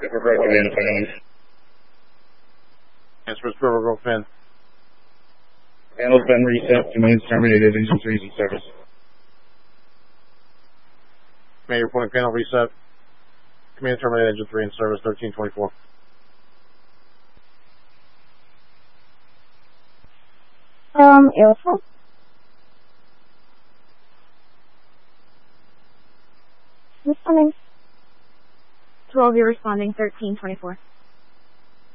Rivergrove Command Finance. Transfers Rivergrove Fin. Panel's been reset. Command's terminated. Engine 3's in service. Command reporting panel reset. Command terminated. Engine 3 in service. 1324. Airflow. Responding. 12, you're responding. 1324.